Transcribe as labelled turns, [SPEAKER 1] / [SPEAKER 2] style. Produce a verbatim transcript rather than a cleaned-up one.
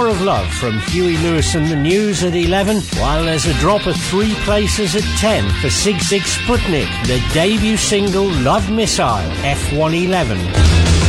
[SPEAKER 1] of Love from Huey Lewis and the News at eleven, while there's a drop of three places at ten for Sigue Sigue Sputnik, the debut single Love Missile, F one eleven.